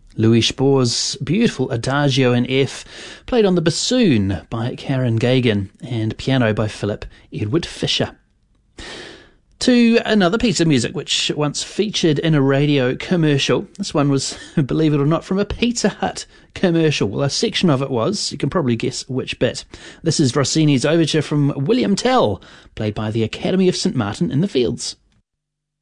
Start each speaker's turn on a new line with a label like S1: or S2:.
S1: Louis Spohr's beautiful Adagio in F, played on the bassoon by Karen Gagan and piano by Philip Edward Fisher. To another piece of music which once featured in a radio commercial. This one was, believe it or not, from a Pizza Hut commercial. Well, a section of it was. You can probably guess which bit. This is Rossini's overture from William Tell, played by the Academy of St. Martin in the Fields.